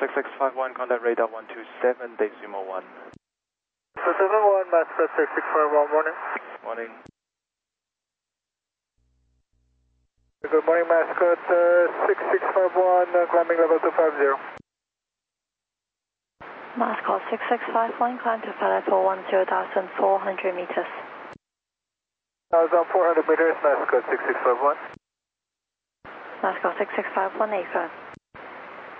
6651, contact radar 127, Decimal 1. 271, Mascot 6651, morning. Morning. Good morning, Mascot 6651, climbing level 250. Mascot 6651, climb to flight level 10,400 meters. 1,400 meters, Mascot 6651. Mascot 6651, affirm.